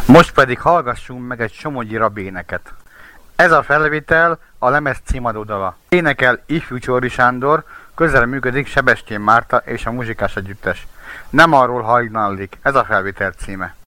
Most pedig hallgassunk meg egy Somogyi rabéneket. Ez a felvétel a lemez címadó dala. Énekel ifjú Csordi Sándor, közel működik Sebestyén Márta és a muzsikás együttes. Nem arról hajnallik, ez a felvétel címe.